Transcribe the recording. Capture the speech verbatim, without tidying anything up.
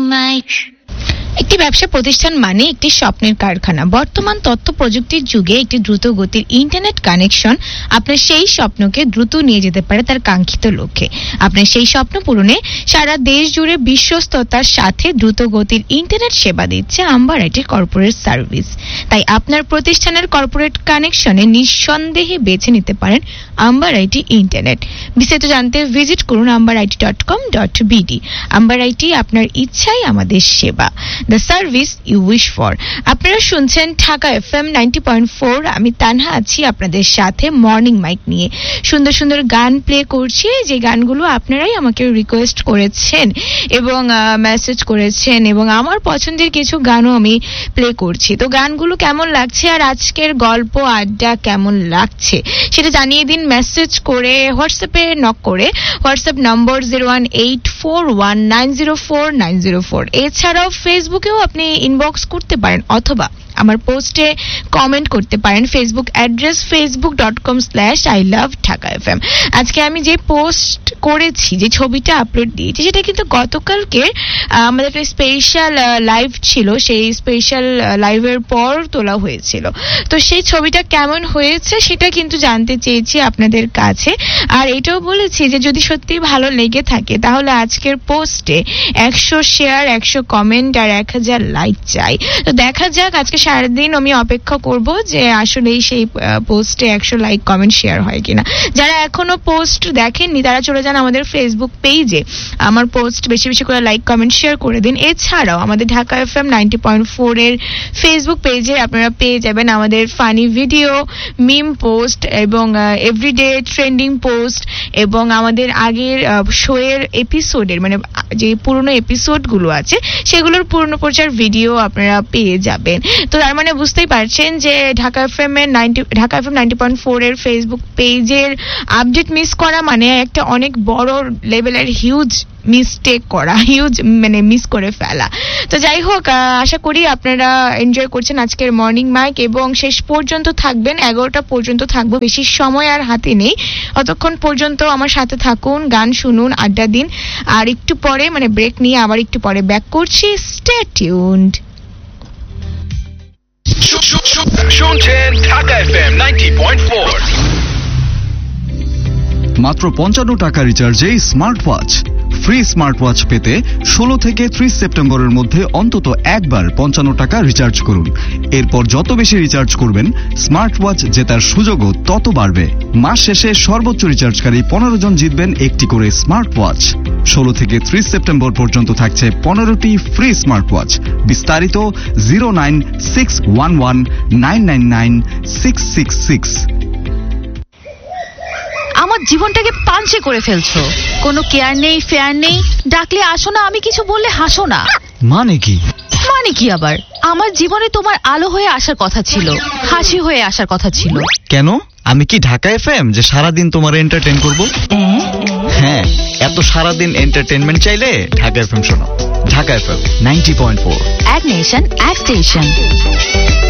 একটি ব্যবসা প্রতিষ্ঠান মানে একটি স্বপ্নের কারখানা। বর্তমান তথ্য প্রযুক্তির যুগে একটি দ্রুত গতির ইন্টারনেট কানেকশন আপনার সেই স্বপ্নকে দ্রুত নিয়ে যেতে পারে তার কাঙ্ক্ষিত লক্ষ্যে। আপনার সেই স্বপ্ন পূরণে সারা দেশ জুড়ে বিশ্বস্ততার সাথে দ্রুত গতির ইন্টারনেট সেবা দিচ্ছে আম্বার আইটির কর্পোরেট সার্ভিস। তাই আপনার প্রতিষ্ঠানের কর্পোরেট কানেকশনে নিঃসন্দেহে বেছে নিতে পারেন আম্বার আইটি ইন্টারনেট। বিস্তারিত জানতে ভিজিট করুন amber IT dot com dot BD. Amber IT, আপনার ইচ্ছাই আমাদের সেবা, the service you wish for. আপনারা শুনছেন Dhaka FM ninety point four. আমি তানহা আছি আপনাদের সাথে মর্নিং মাইক নিয়ে। সুন্দর সুন্দর গান প্লে করছি, যে গানগুলো আপনারাই আমাকে রিকোয়েস্ট করেছেন এবং মেসেজ করেছেন, এবং আমার পছন্দের কিছু গানও আমি প্লে করছি। তো গানগুলো কেমন লাগছে আর আজকের গল্প আড্ডা কেমন লাগছে সেটা জানিয়ে দিন মেসেজ করে, হোয়াটসঅ্যাপে নক করে। WhatsApp number zero one eight four one nine zero four nine zero four. এছাড়াও ফেসবুকেও আপনি ইনবক্স করতে পারেন অথবা আমার পোস্টে কমেন্ট করতে পারেন। Facebook address Facebook dot com slash I love Dhaka FM. আজকে আমি যে পোস্ট করেছি, যে ছবিটা আপলোড দিয়েছি, সেটা কিন্তু গতকালকে আমাদের একটা স্পেশাল লাইভ ছিল, সেই স্পেশাল লাইভের পর তোলা হয়েছিল। তো সেই ছবিটা কেমন হয়েছে সেটা কিন্তু জানতে চেয়েছি আপনাদের কাছে। আর এটাও বলেছি যে যদি সত্যি ভালো লেগে থাকে তাহলে আজকের পোস্টে একশো শেয়ার, একশো কমেন্ট আর এক হাজার লাইক চাই। তো দেখা যাক, আজকে সারাদিন আমি অপেক্ষা করব যে আসলেই সেই পোস্টে একশো লাইক কমেন্ট শেয়ার হয় কিনা। যারা এখনো পোস্ট দেখেননি তারা চলে যান আমাদের ফেসবুক পেজে, আমার পোস্ট বেশি বেশি করে লাইক কমেন্ট শেয়ার করে দিন। এছাড়াও আমাদের Dhaka FM ninety point four এর ফেসবুক পেজে আপনারা পেয়ে যাবেন আমাদের ফানি ভিডিও, মিম পোস্ট এবং এভরিডে ট্রেন্ডিং পোস্ট এবং আমাদের আগের শোয়ের এপিসোডের, মানে যে পুরনো এপিসোডগুলো আছে সেগুলোর পুরনো প্রচার ভিডিও আপনারা পেয়ে যাবেন। তো তার মানে বুঝতেই পারছেন যে ঢাকা এফএম এর ninety Dhaka FM ninety point four এর ফেসবুক পেজের আপডেট মিস করা মানে একটা অনেক বড় লেভেলের হিউজ মিস্টেক করা, হিউজ মানে মিস করে ফেলা। তো যাই হোক, আশা করি আপনারা এনজয় করছেন আজকের মর্নিং মাইক এবং শেষ পর্যন্ত থাকবেন। এগারোটা পর্যন্ত থাকবো, বেশি সময় আর হাতে নেই। অতক্ষণ পর্যন্ত আমার সাথে থাকুন, গান শুনুন, আড্ডা দিন। আর একটু পরে মানে ব্রেক নিয়ে আবার একটু পরে ব্যাক করছি। Stay tuned. শুনছেন Dhaka FM ninety point four. মাত্র পঞ্চান্ন টাকা রিচার্জে smart watch. Free smart watch পেতে ষোলো থেকে ত্রিশ সেপ্টেম্বরের মধ্যে অন্তত একবার পঞ্চান্ন টাকা রিচার্জ করুন। এরপর যত বেশি রিচার্জ করবেন স্মার্ট ওয়াচ জেতার সুযোগও তত বাড়বে। মাস শেষে সর্বোচ্চ রিচার্জকারী পনেরো জন জিতবেন একটি করে স্মার্ট ওয়াচ। ষোলো থেকে ত্রিশ সেপ্টেম্বর পর্যন্ত থাকছে পনেরোটি ফ্রি স্মার্ট ওয়াচ। বিস্তারিত zero nine six one one nine nine nine six six six. আমার জীবনটাকে পাঞ্চে করে ফেলছো। কোনো কেয়ার নেই, ফেয়ার নেই। ডাকলে আসো না, আমি কিছু বললে হাসো না। মানে কি? মানে কি আবার? আমার জীবনে তোমার আলো হয়ে আসার কথা ছিল, হাসি হয়ে আসার কথা ছিল। কেন? আমি কি ঢাকা এফএম যে সারাদিন তোমার এন্টারটেইন করবো? হ্যাঁ, এত সারাদিন এন্টারটেইনমেন্ট চাইলে ঢাকা এফএম শোনো। Dhaka FM ninety point four, এক নেশন, এক স্টেশন।